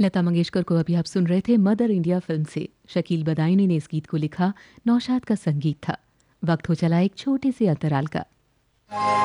लता मंगेशकर को अभी आप सुन रहे थे मदर इंडिया फिल्म से। शकील बदायूनी ने इस गीत को लिखा, नौशाद का संगीत था। वक्त हो चला एक छोटे से अंतराल का।